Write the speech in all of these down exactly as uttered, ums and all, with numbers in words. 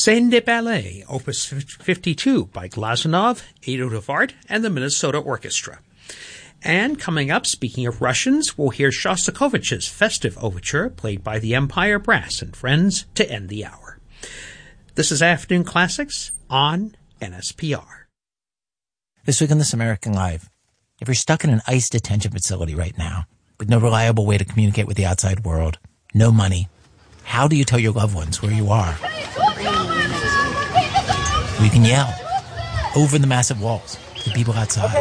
Scène de Ballet, Opus fifty-two by Glazunov, Edo Devart, and the Minnesota Orchestra. And coming up, speaking of Russians, we'll hear Shostakovich's Festive Overture, played by the Empire Brass and Friends, to end the hour. This is Afternoon Classics on N S P R. This week on This American Life, if you're stuck in an ICE detention facility right now, with no reliable way to communicate with the outside world, no money, how do you tell your loved ones where you are? You can yell over the massive walls to the people outside.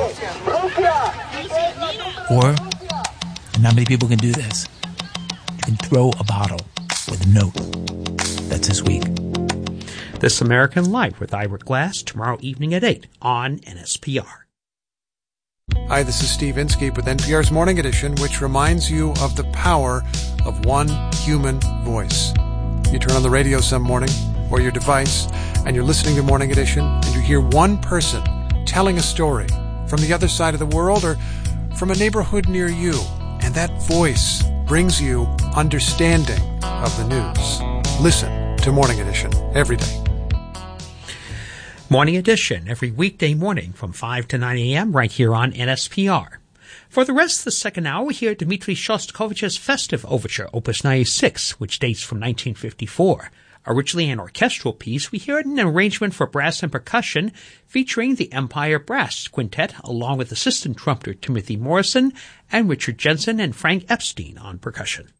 Or, and not many people can do this, you can throw a bottle with a note. That's this week. This American Life with Ira Glass, tomorrow evening at eight on N S P R. Hi, this is Steve Inskeep with N P R's Morning Edition, which reminds you of the power of one human voice. You turn on the radio some morning, or your device, and you're listening to Morning Edition, and you hear one person telling a story from the other side of the world or from a neighborhood near you, and that voice brings you understanding of the news. Listen to Morning Edition every day. Morning Edition, every weekday morning from five to nine a.m. right here on N S P R. For the rest of the second hour, we hear Dmitri Shostakovich's Festive Overture, Opus ninety-six, which dates from nineteen fifty-four. Originally an orchestral piece, we hear it in an arrangement for brass and percussion featuring the Empire Brass Quintet, along with assistant trumpeter Timothy Morrison and Richard Jensen and Frank Epstein on percussion.